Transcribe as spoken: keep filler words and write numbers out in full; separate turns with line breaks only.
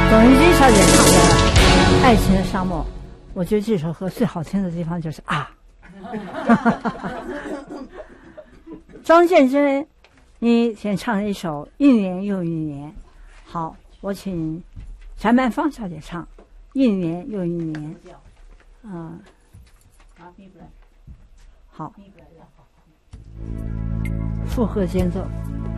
董玉金小姐唱的《爱情的沙漠》，我觉得这首歌最好听的地方就是啊。张建真，你先唱一首《一年又一年》。好，我请陈曼芳小姐唱《一年又一年》。嗯，好，复合间奏。